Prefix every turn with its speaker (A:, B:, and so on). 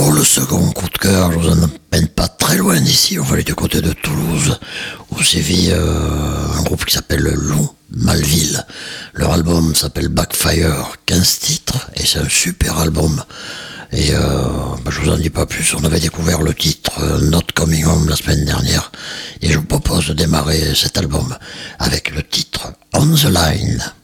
A: Pour le second coup de cœur, je vous en emmène pas très loin d'ici, on va aller du côté de Toulouse, où sévit un groupe qui s'appelle Lou Malville. Leur album s'appelle Backfire, 15 titres, et c'est un super album. Et je vous en dis pas plus, on avait découvert le titre Not Coming Home la semaine dernière, et je vous propose de démarrer cet album avec le titre On the Line.